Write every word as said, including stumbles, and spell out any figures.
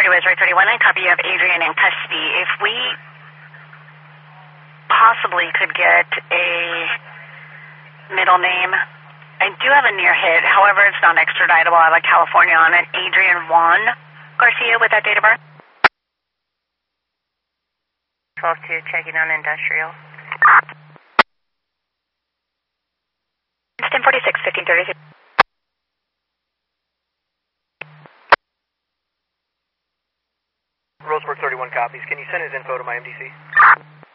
West Route thirty-one, I copy you have Adrian in custody. If we possibly could get a middle name, I do have a near hit. However, it's not extraditable. I have California on it. Adrian Juan Garcia with that date of birth. twelve two, checking on industrial. It's ten forty-six, fifteen thirty-six. Roseburg thirty-one copies. Can you send his info to my M D C?